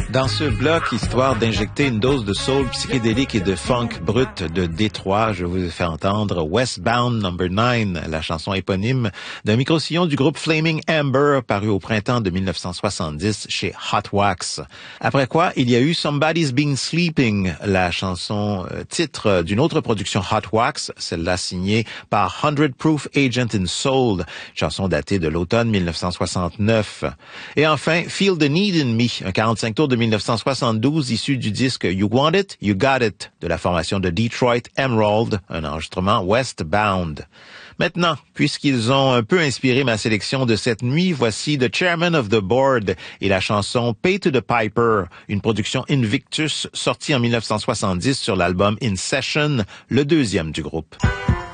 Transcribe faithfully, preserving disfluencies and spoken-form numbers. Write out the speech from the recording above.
Dans ce bloc, histoire d'injecter une dose de soul psychédélique et de funk brut de Détroit, je vous ai fait entendre Westbound number nine, la chanson éponyme d'un micro-sillon du groupe Flaming Amber, paru au printemps de dix-neuf cent soixante-dix chez Hot Wax. Après quoi, il y a eu Somebody's Been Sleeping, la chanson euh, titre d'une autre production Hot Wax, celle-là signée par Hundred Proof Agent in Soul, chanson datée de l'automne dix-neuf cent soixante-neuf. Et enfin, Feel the Need in Me, un quarante-cinq tours de dix-neuf cent soixante-douze issu du disque You Want It, You Got It de la formation de Detroit Emerald, un enregistrement Westbound. Maintenant, puisqu'ils ont un peu inspiré ma sélection de cette nuit, voici The Chairman of the Board et la chanson Pay to the Piper, une production Invictus sortie en dix-neuf cent soixante-dix sur l'album In Session, le deuxième du groupe.